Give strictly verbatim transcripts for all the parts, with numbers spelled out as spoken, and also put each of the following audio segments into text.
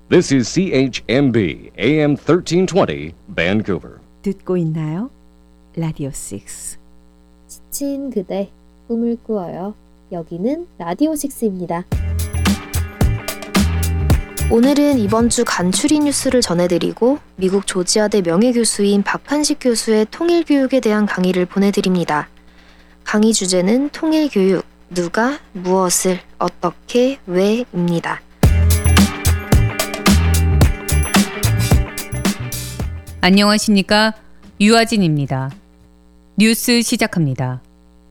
This is C H M B A M thirteen twenty Vancouver. 듣고 있나요? 라디오 육. 지친 그대 꿈을 꾸어요. 여기는 라디오 식스입니다. 오늘은 이번 주 간추리 뉴스를 전해드리고 미국 조지아대 명예교수인 박한식 교수의 통일교육에 대한 강의를 보내드립니다. 강의 주제는 통일교육, 누가, 무엇을, 어떻게, 왜입니다. 안녕하십니까? 유아진입니다. 뉴스 시작합니다.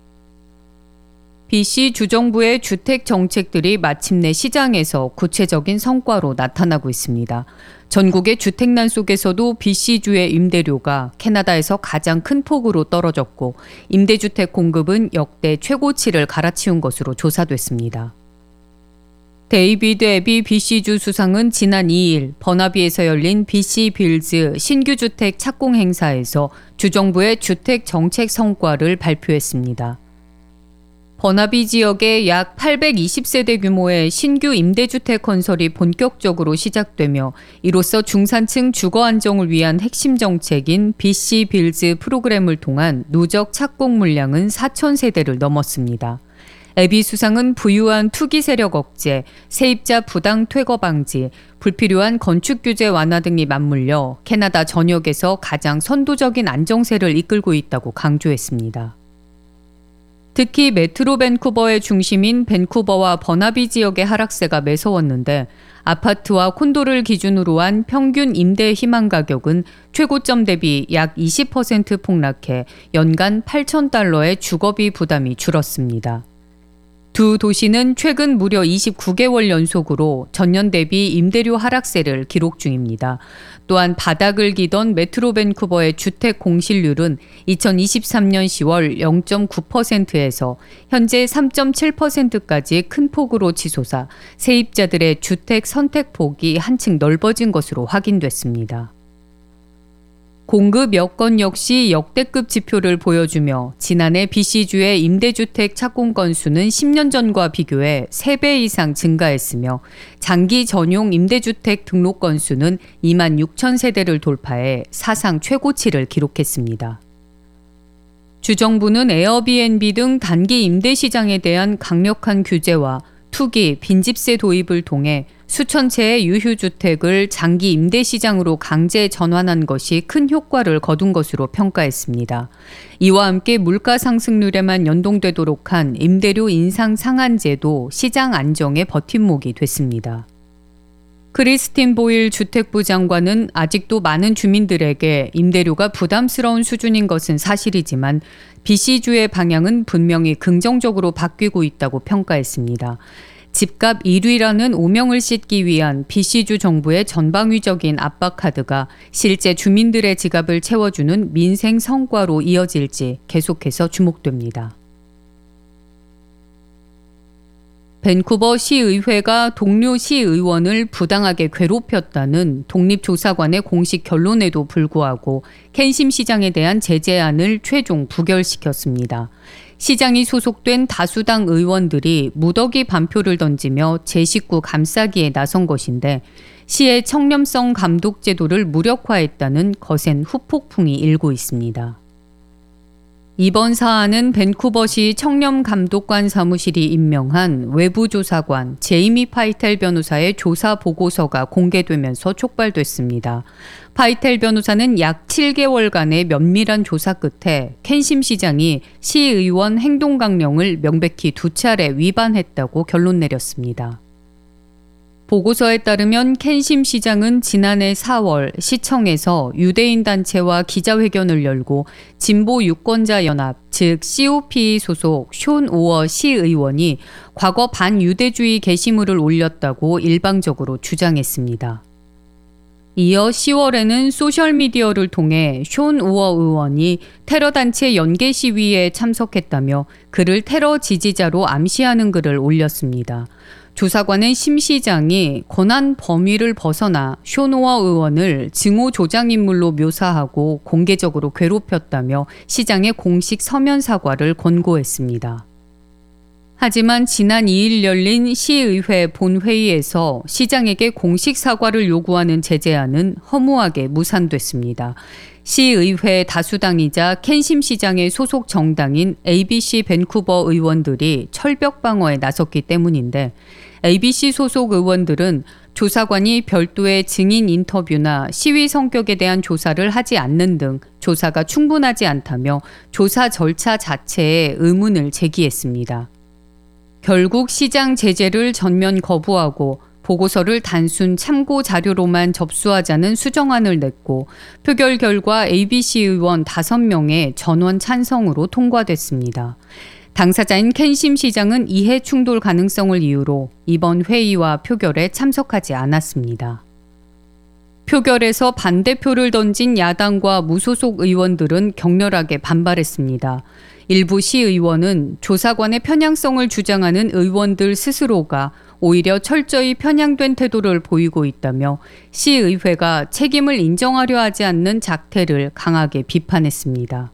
비씨 주정부의 주택 정책들이 마침내 시장에서 구체적인 성과로 나타나고 있습니다. 전국의 주택난 속에서도 비씨주의 임대료가 캐나다에서 가장 큰 폭으로 떨어졌고 임대주택 공급은 역대 최고치를 갈아치운 것으로 조사됐습니다. 데이비드 애비 비씨주 수상은 지난 이 일 버나비에서 열린 비씨 빌즈 신규 주택 착공 행사에서 주정부의 주택 정책 성과를 발표했습니다. 버나비 지역에 약 팔백이십 세대 규모의 신규 임대주택 건설이 본격적으로 시작되며 이로써 중산층 주거 안정을 위한 핵심 정책인 비씨 빌즈 프로그램을 통한 누적 착공 물량은 사천 세대를 넘었습니다. 애비 수상은 부유한 투기 세력 억제, 세입자 부당 퇴거 방지, 불필요한 건축 규제 완화 등이 맞물려 캐나다 전역에서 가장 선도적인 안정세를 이끌고 있다고 강조했습니다. 특히 메트로 밴쿠버의 중심인 밴쿠버와 버나비 지역의 하락세가 매서웠는데 아파트와 콘도를 기준으로 한 평균 임대 희망 가격은 최고점 대비 약 이십 퍼센트 폭락해 연간 팔천 달러의 주거비 부담이 줄었습니다. 두 도시는 최근 무려 이십구 개월 연속으로 전년 대비 임대료 하락세를 기록 중입니다. 또한 바닥을 기던 메트로 밴쿠버의 주택 공실률은 이천이십삼 년 시월 영 점 구 퍼센트에서 현재 삼 점 칠 퍼센트까지 큰 폭으로 치솟아 세입자들의 주택 선택 폭이 한층 넓어진 것으로 확인됐습니다. 공급 여건 역시 역대급 지표를 보여주며 지난해 비씨주의 임대주택 착공 건수는 십 년 전과 비교해 세 배 이상 증가했으며 장기 전용 임대주택 등록 건수는 이만 육천 세대를 돌파해 사상 최고치를 기록했습니다. 주정부는 에어비앤비 등 단기 임대 시장에 대한 강력한 규제와 투기, 빈집세 도입을 통해 수천 채의 유휴주택을 장기 임대 시장으로 강제 전환한 것이 큰 효과를 거둔 것으로 평가했습니다. 이와 함께 물가 상승률에만 연동되도록 한 임대료 인상 상한제도 시장 안정의 버팀목이 됐습니다. 크리스틴 보일 주택부 장관은 아직도 많은 주민들에게 임대료가 부담스러운 수준인 것은 사실이지만 비씨주의 방향은 분명히 긍정적으로 바뀌고 있다고 평가했습니다. 집값 일 위라는 오명을 씻기 위한 비씨주 정부의 전방위적인 압박 카드가 실제 주민들의 지갑을 채워주는 민생 성과로 이어질지 계속해서 주목됩니다. 밴쿠버 시의회가 동료 시의원을 부당하게 괴롭혔다는 독립조사관의 공식 결론에도 불구하고 켄심 시장에 대한 제재안을 최종 부결시켰습니다. 시장이 소속된 다수당 의원들이 무더기 반표를 던지며 제 식구 감싸기에 나선 것인데 시의 청렴성 감독 제도를 무력화했다는 거센 후폭풍이 일고 있습니다. 이번 사안은 밴쿠버시 청렴감독관 사무실이 임명한 외부조사관 제이미 파이텔 변호사의 조사 보고서가 공개되면서 촉발됐습니다. 파이텔 변호사는 약 칠 개월간의 면밀한 조사 끝에 켄심 시장이 시의원 행동강령을 명백히 두 차례 위반했다고 결론 내렸습니다. 보고서에 따르면 켄심 시장은 지난해 사월 시청에서 유대인 단체와 기자회견을 열고 진보 유권자 연합, 즉 씨오피 소속 숀 오어 시의원이 과거 반유대주의 게시물을 올렸다고 일방적으로 주장했습니다. 이어 시월에는 소셜미디어를 통해 숀 오어 의원이 테러단체 연계 시위에 참석했다며 그를 테러 지지자로 암시하는 글을 올렸습니다. 조사관은 심 시장이 권한 범위를 벗어나 숀 오어 의원을 증오 조장 인물로 묘사하고 공개적으로 괴롭혔다며 시장에 공식 서면 사과를 권고했습니다. 하지만 지난 이 일 열린 시의회 본회의에서 시장에게 공식 사과를 요구하는 제재안은 허무하게 무산됐습니다. 시의회 다수당이자 켄심 시장의 소속 정당인 에이비씨 밴쿠버 의원들이 철벽 방어에 나섰기 때문인데 에이비씨 소속 의원들은 조사관이 별도의 증인 인터뷰나 시위 성격에 대한 조사를 하지 않는 등 조사가 충분하지 않다며 조사 절차 자체에 의문을 제기했습니다. 결국 시장 제재를 전면 거부하고 보고서를 단순 참고 자료로만 접수하자는 수정안을 냈고 표결 결과 에이비씨 의원 다섯 명의 전원 찬성으로 통과됐습니다. 당사자인 켄심 시장은 이해 충돌 가능성을 이유로 이번 회의와 표결에 참석하지 않았습니다. 표결에서 반대표를 던진 야당과 무소속 의원들은 격렬하게 반발했습니다. 일부 시의원은 조사관의 편향성을 주장하는 의원들 스스로가 오히려 철저히 편향된 태도를 보이고 있다며 시의회가 책임을 인정하려 하지 않는 작태를 강하게 비판했습니다.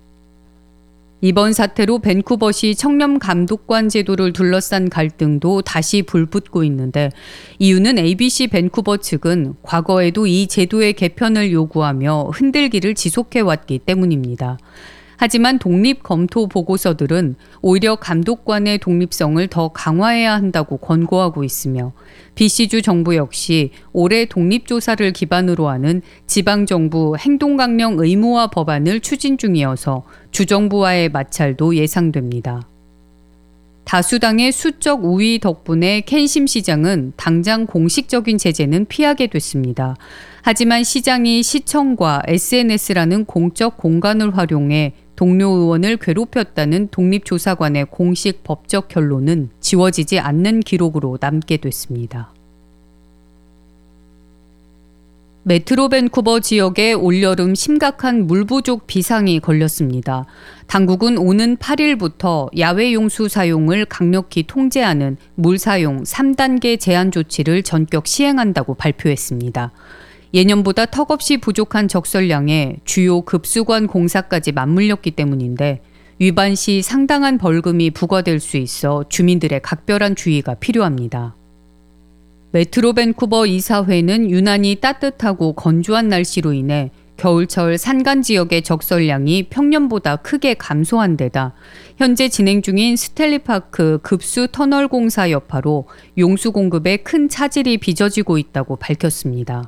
이번 사태로 밴쿠버시 청렴 감독관 제도를 둘러싼 갈등도 다시 불붙고 있는데 이유는 에이비씨 밴쿠버 측은 과거에도 이 제도의 개편을 요구하며 흔들기를 지속해왔기 때문입니다. 하지만 독립 검토 보고서들은 오히려 감독관의 독립성을 더 강화해야 한다고 권고하고 있으며 비씨주 정부 역시 올해 독립조사를 기반으로 하는 지방정부 행동강령 의무화 법안을 추진 중이어서 주정부와의 마찰도 예상됩니다. 다수당의 수적 우위 덕분에 켄심 시장은 당장 공식적인 제재는 피하게 됐습니다. 하지만 시장이 시청과 에스엔에스라는 공적 공간을 활용해 동료 의원을 괴롭혔다는 독립조사관의 공식 법적 결론은 지워지지 않는 기록으로 남게 됐습니다. 메트로 밴쿠버 지역에 올여름 심각한 물 부족 비상이 걸렸습니다. 당국은 오는 팔 일부터 야외 용수 사용을 강력히 통제하는 물 사용 삼 단계 제한 조치를 전격 시행한다고 발표했습니다. 예년보다 턱없이 부족한 적설량에 주요 급수관 공사까지 맞물렸기 때문인데 위반 시 상당한 벌금이 부과될 수 있어 주민들의 각별한 주의가 필요합니다. 메트로 밴쿠버 이사회는 유난히 따뜻하고 건조한 날씨로 인해 겨울철 산간 지역의 적설량이 평년보다 크게 감소한 데다 현재 진행 중인 스탠리파크 급수 터널 공사 여파로 용수 공급에 큰 차질이 빚어지고 있다고 밝혔습니다.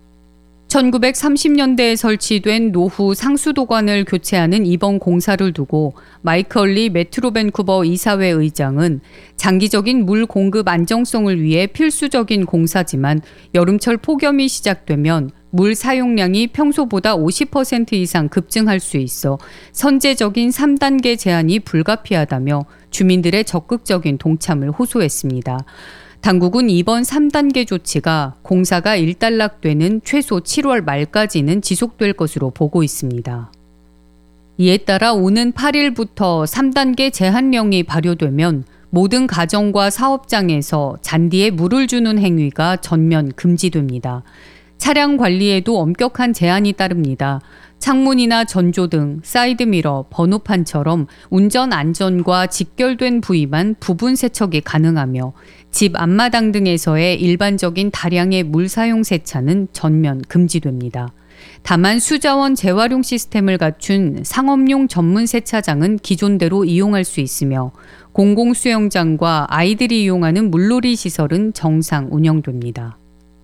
천구백삼십 년대에 설치된 노후 상수도관을 교체하는 이번 공사를 두고 마이크 얼리 메트로 밴쿠버 이사회 의장은 장기적인 물 공급 안정성을 위해 필수적인 공사지만 여름철 폭염이 시작되면 물 사용량이 평소보다 오십 퍼센트 이상 급증할 수 있어 선제적인 삼 단계 제한이 불가피하다며 주민들의 적극적인 동참을 호소했습니다. 당국은 이번 삼 단계 조치가 공사가 일단락되는 최소 칠월 말까지는 지속될 것으로 보고 있습니다. 이에 따라 오는 팔 일부터 삼 단계 제한령이 발효되면 모든 가정과 사업장에서 잔디에 물을 주는 행위가 전면 금지됩니다. 차량 관리에도 엄격한 제한이 따릅니다. 창문이나 전조등, 사이드미러, 번호판처럼 운전 안전과 직결된 부위만 부분 세척이 가능하며 집 앞마당 등에서의 일반적인 다량의 물 사용 세차는 전면 금지됩니다. 다만 수자원 재활용 시스템을 갖춘 상업용 전문 세차장은 기존대로 이용할 수 있으며 공공수영장과 아이들이 이용하는 물놀이 시설은 정상 운영됩니다.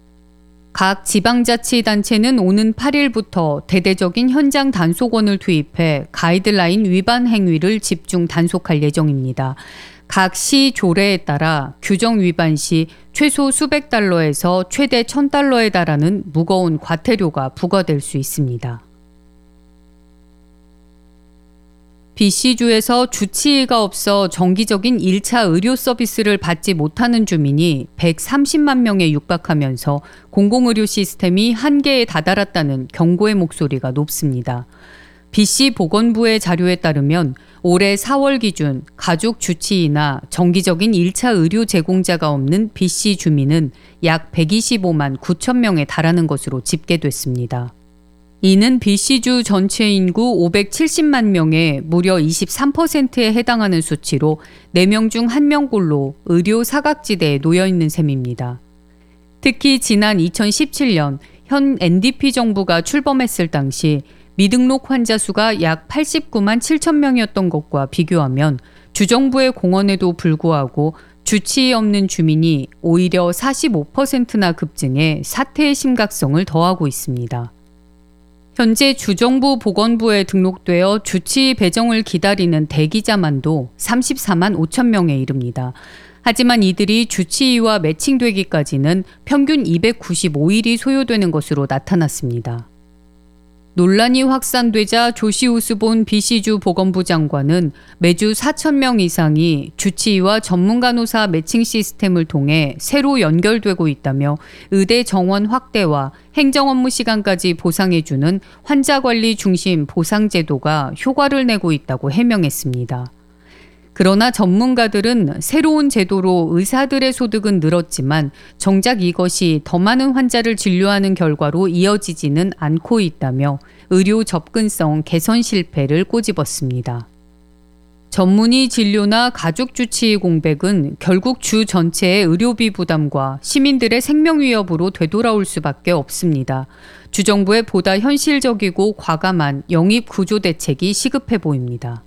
각 지방자치단체는 오는 팔 일부터 대대적인 현장 단속원을 투입해 가이드라인 위반 행위를 집중 단속할 예정입니다. 각 시 조례에 따라 규정 위반 시 최소 수백 달러에서 최대 천 달러에 달하는 무거운 과태료가 부과될 수 있습니다. 비씨주에서 주치의가 없어 정기적인 일 차 의료 서비스를 받지 못하는 주민이 백삼십만 명에 육박하면서 공공의료 시스템이 한계에 다다랐다는 경고의 목소리가 높습니다. 비씨 보건부의 자료에 따르면 올해 사월 기준 가족 주치의나 정기적인 일 차 의료 제공자가 없는 비씨 주민은 약 백이십오만 구천 명에 달하는 것으로 집계됐습니다. 이는 비씨주 전체 인구 오백칠십만 명의 무려 이십삼 퍼센트에 해당하는 수치로 네 명 중 한 명꼴로 의료 사각지대에 놓여 있는 셈입니다. 특히 지난 이천십칠 년 현 엔디피 정부가 출범했을 당시 미등록 환자 수가 약 팔십구만 칠천 명이었던 것과 비교하면 주정부의 공헌에도 불구하고 주치의 없는 주민이 오히려 사십오 퍼센트나 급증해 사태의 심각성을 더하고 있습니다. 현재 주정부 보건부에 등록되어 주치의 배정을 기다리는 대기자만도 삼십사만 오천 명에 이릅니다. 하지만 이들이 주치의와 매칭되기까지는 평균 이백구십오 일이 소요되는 것으로 나타났습니다. 논란이 확산되자 조시 우스본 비씨주 보건부 장관은 매주 사천 명 이상이 주치의와 전문간호사 매칭 시스템을 통해 새로 연결되고 있다며 의대 정원 확대와 행정 업무 시간까지 보상해주는 환자관리 중심 보상제도가 효과를 내고 있다고 해명했습니다. 그러나 전문가들은 새로운 제도로 의사들의 소득은 늘었지만 정작 이것이 더 많은 환자를 진료하는 결과로 이어지지는 않고 있다며 의료 접근성 개선 실패를 꼬집었습니다. 전문의 진료나 가족 주치의 공백은 결국 주 전체의 의료비 부담과 시민들의 생명 위협으로 되돌아올 수밖에 없습니다. 주정부의 보다 현실적이고 과감한 영입 구조 대책이 시급해 보입니다.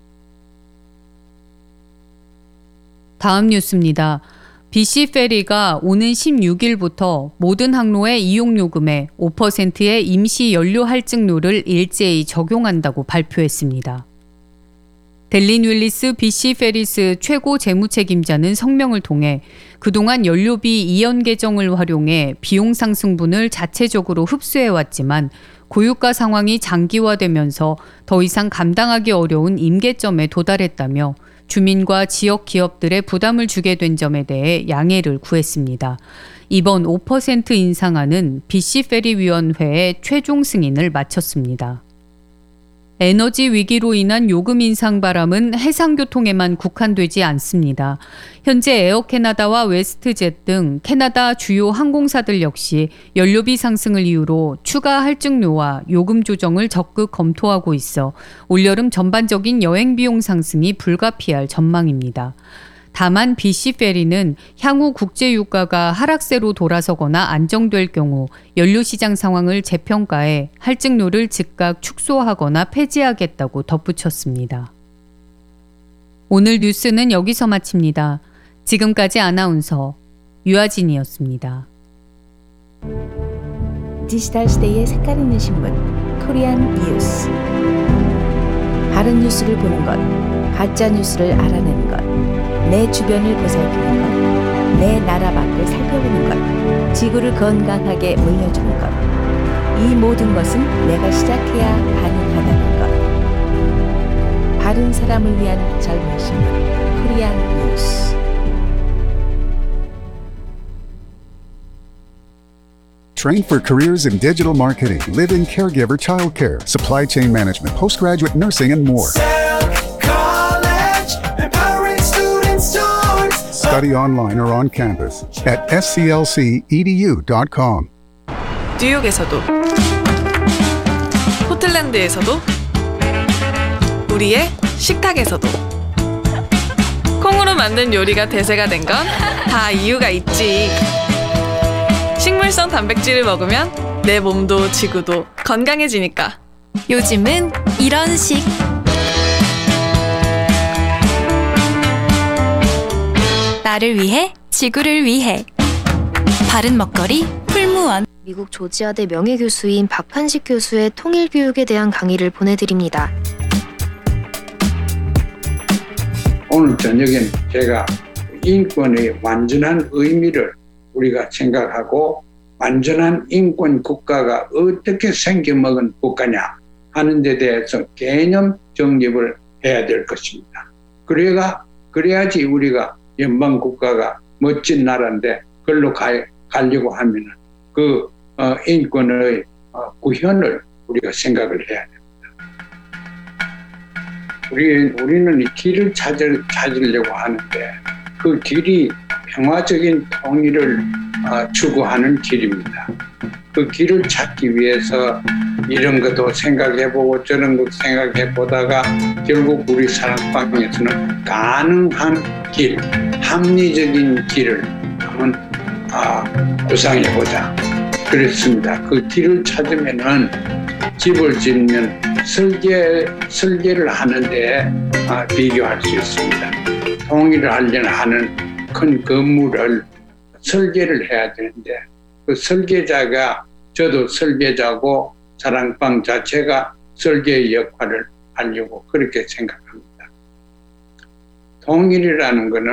다음 뉴스입니다. 비씨 페리가 오는 십육 일부터 모든 항로의 이용요금에 오 퍼센트의 임시 연료 할증료를 일제히 적용한다고 발표했습니다. 델린 윌리스 비씨 페리스 최고 재무책임자는 성명을 통해 그동안 연료비 이연 계정을 활용해 비용 상승분을 자체적으로 흡수해왔지만 고유가 상황이 장기화되면서 더 이상 감당하기 어려운 임계점에 도달했다며 주민과 지역 기업들의 부담을 주게 된 점에 대해 양해를 구했습니다. 이번 오 퍼센트 인상안은 비씨 페리 위원회의 최종 승인을 마쳤습니다. 에너지 위기로 인한 요금 인상 바람은 해상교통에만 국한되지 않습니다. 현재 에어캐나다와 웨스트젯 등 캐나다 주요 항공사들 역시 연료비 상승을 이유로 추가 할증료와 요금 조정을 적극 검토하고 있어 올여름 전반적인 여행 비용 상승이 불가피할 전망입니다. 다만 비씨 페리는 향후 국제유가가 하락세로 돌아서거나 안정될 경우 연료시장 상황을 재평가해 할증료를 즉각 축소하거나 폐지하겠다고 덧붙였습니다. 오늘 뉴스는 여기서 마칩니다. 지금까지 아나운서 유아진이었습니다. 디지털 시대의 색깔 있는 신문 코리안 뉴스. 바른 뉴스를 보는 것, 가짜 뉴스를 알아내는 것, 내 주변을 보살피는 것, 내 나라 밖을 살펴보는 것, 지구를 건강하게 물려주는 것. 이 모든 것은 내가 시작해야 가능하다는 것. 바른 사람을 위한 젊은 신문 코리안 뉴스. Train for careers in digital marketing, live-in caregiver childcare, supply chain management, postgraduate nursing, and more. College, empowering students start. Study online or on campus at s c l c e d u dot com. 뉴욕에서도, 포틀랜드에서도, 우리의 식탁에서도 콩으로 만든 요리가 대세가 된 건 다 이유가 있지. 식물성 단백질을 먹으면 내 몸도 지구도 건강해지니까. 요즘은 이런 식. 나를 위해, 지구를 위해. 바른 먹거리 풀무원. 미국 조지아대 명예교수인 박한식 교수의 통일교육에 대한 강의를 보내드립니다. 오늘 저녁엔 제가 인권의 완전한 의미를 우리가 생각하고 완전한 인권 국가가 어떻게 생겨먹은 국가냐 하는 데 대해서 개념 정립을 해야 될 것입니다. 그래가, 그래야지 우리가 연방 국가가 멋진 나라인데 그걸로 가, 가려고 하면 그 어, 인권의 어, 구현을 우리가 생각을 해야 됩니다. 우리, 우리는 이 길을 찾을, 찾으려고 하는데 그 길이 평화적인 통일을 어, 추구하는 길입니다. 그 길을 찾기 위해서 이런 것도 생각해보고 저런 것도 생각해보다가 결국 우리 사랑방에서는 가능한 길, 합리적인 길을 한번 아, 구상해보자 그랬습니다. 그 길을 찾으면은 집을 짓는 설계, 설계를 하는데 아, 비교할 수 있습니다. 통일을 하려는 하는 큰 건물을 설계를 해야 되는데 그 설계자가 저도 설계자고 사랑방 자체가 설계의 역할을 하려고 그렇게 생각합니다. 통일이라는 것은